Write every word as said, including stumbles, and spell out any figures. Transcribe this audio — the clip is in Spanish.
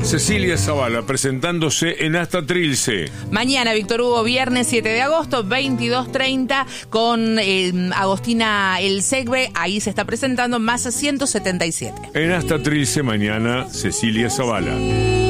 Cecilia Zavala presentándose en Asta Trilce. Mañana, Víctor Hugo, viernes siete de agosto, veintidós treinta, con eh, Agostina El Segbe. Ahí se está presentando Masa ciento setenta y siete. En Asta Trilce mañana, Cecilia Zavala.